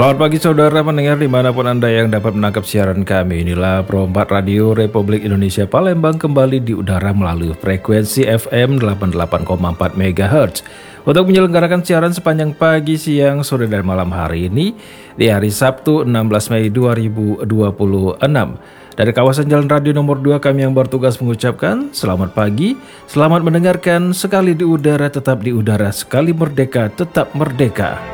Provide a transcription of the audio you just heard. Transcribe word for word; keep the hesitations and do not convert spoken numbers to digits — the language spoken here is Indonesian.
Selamat pagi saudara pendengar dimanapun Anda yang dapat menangkap siaran kami. Inilah Pro empat Radio Republik Indonesia Palembang kembali di udara melalui frekuensi F M delapan puluh delapan koma empat megahertz untuk menyelenggarakan siaran sepanjang pagi, siang, sore, dan malam hari ini di hari Sabtu enam belas Mei dua ribu dua puluh enam. Dari kawasan Jalan Radio nomor dua kami yang bertugas mengucapkan selamat pagi, selamat mendengarkan. Sekali di udara tetap di udara, sekali merdeka tetap merdeka.